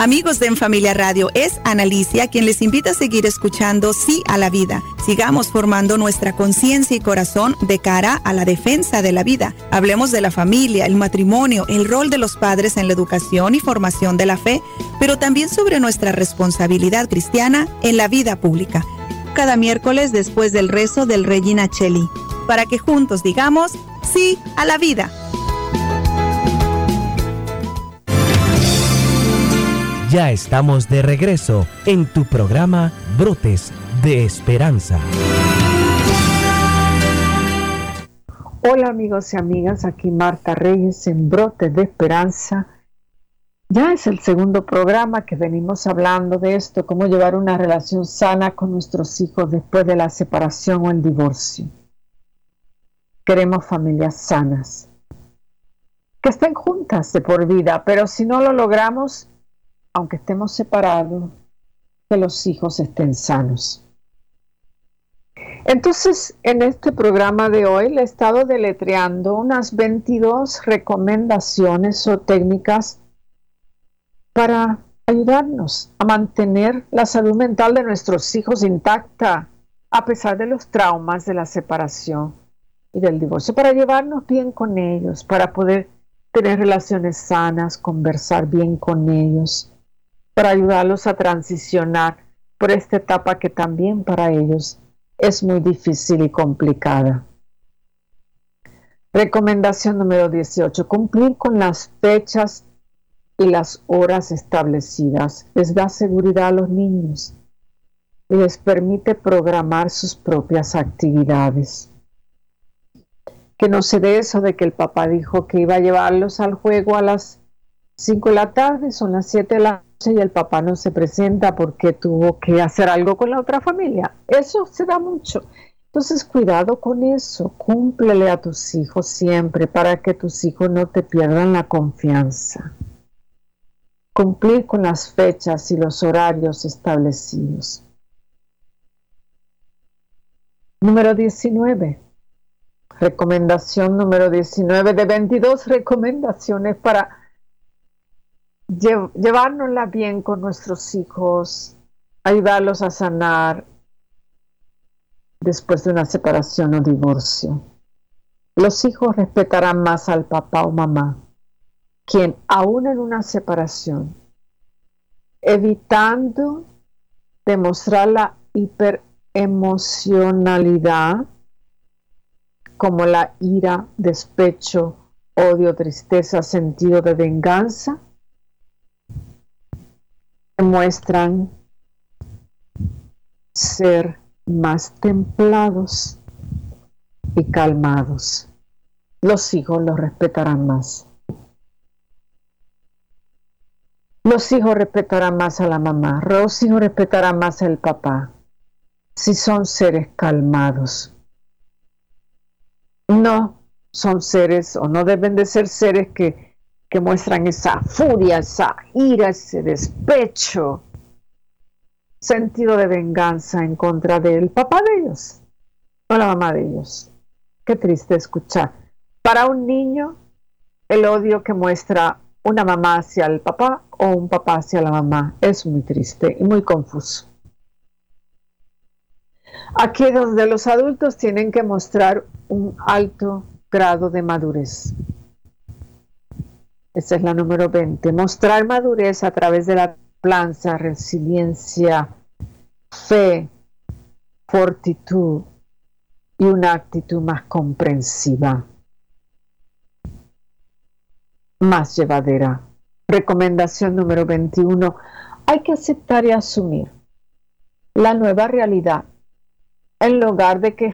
Amigos de En Familia Radio, es Analicia quien les invita a seguir escuchando Sí a la Vida. Sigamos formando nuestra conciencia y corazón de cara a la defensa de la vida. Hablemos de la familia, el matrimonio, el rol de los padres en la educación y formación de la fe, pero también sobre nuestra responsabilidad cristiana en la vida pública. Cada miércoles después del rezo del Regina Coeli, para que juntos digamos Sí a la Vida. Ya estamos de regreso en tu programa Brotes de Esperanza. Hola amigos y amigas, aquí Marta Reyes en Brotes de Esperanza. Ya es el segundo programa que venimos hablando de esto, cómo llevar una relación sana con nuestros hijos después de la separación o el divorcio. Queremos familias sanas, que estén juntas de por vida, pero si no lo logramos, aunque estemos separados, que los hijos estén sanos. Entonces, en este programa de hoy le he estado deletreando unas 22 recomendaciones o técnicas para ayudarnos a mantener la salud mental de nuestros hijos intacta, a pesar de los traumas de la separación y del divorcio, para llevarnos bien con ellos, para poder tener relaciones sanas, conversar bien con ellos, para ayudarlos a transicionar por esta etapa que también para ellos es muy difícil y complicada. Recomendación número 18. Cumplir con las fechas y las horas establecidas les da seguridad a los niños y les permite programar sus propias actividades. Que no se dé eso de que el papá dijo que iba a llevarlos al juego a las 5 de la tarde, son las 7 de la noche y el papá no se presenta porque tuvo que hacer algo con la otra familia. Eso se da mucho. Entonces, cuidado con eso. Cúmplele a tus hijos siempre para que tus hijos no te pierdan la confianza. Cumplir con las fechas y los horarios establecidos. Número 19. Recomendación número 19 de 22 recomendaciones para llevárnosla bien con nuestros hijos, ayudarlos a sanar después de una separación o divorcio. Los hijos respetarán más al papá o mamá, quien aún en una separación, evitando demostrar la hiperemocionalidad como la ira, despecho, odio, tristeza, sentido de venganza, demuestran ser más templados y calmados. Los hijos los respetarán más. Los hijos respetarán más a la mamá. Los hijos respetarán más al papá si son seres calmados. No son seres o no deben de ser seres que muestran esa furia, esa ira, ese despecho, sentido de venganza en contra del papá de ellos o la mamá de ellos. Qué triste escuchar. Para un niño, el odio que muestra una mamá hacia el papá o un papá hacia la mamá es muy triste y muy confuso. Aquí es donde los adultos tienen que mostrar un alto grado de madurez. Esa es la número 20. Mostrar madurez a través de la templanza, resiliencia, fe, fortitud y una actitud más comprensiva, más llevadera. Recomendación número 21. Hay que aceptar y asumir la nueva realidad en lugar de